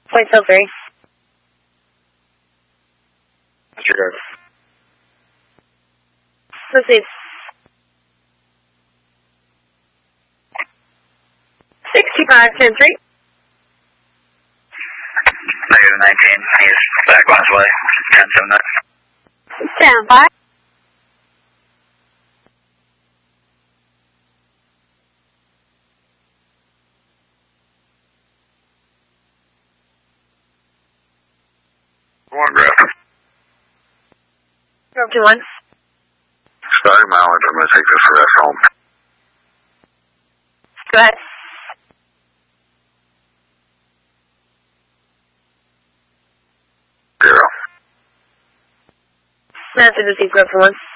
Point still 3. Disregard. Proceed. 65, 10-3. Negative 19, he's back on his way. 10-7. Stand by. One graph. 021. Starting mileage, I'm going to take this rest home. Go ahead. Zero. Message received, 021.